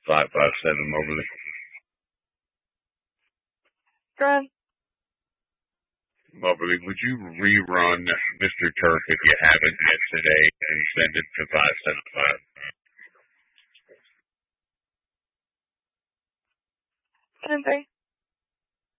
557 Moberly. Go ahead. Moberly, would you rerun Mr. Turk if you haven't yet today and send it to 575? 10-3.